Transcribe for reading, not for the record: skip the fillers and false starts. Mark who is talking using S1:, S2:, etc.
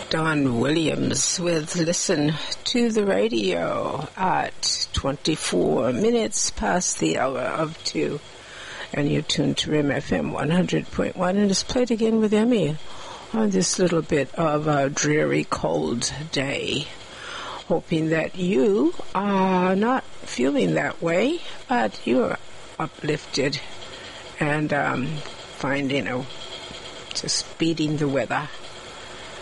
S1: Don Williams with Listen to the Radio at 24 minutes past the hour of 2. And you're tuned to RIM FM 100.1, and it's played again with Emmy on this little bit of a dreary, cold day. Hoping that you are not feeling that way, but you're uplifted and finding just beating the weather.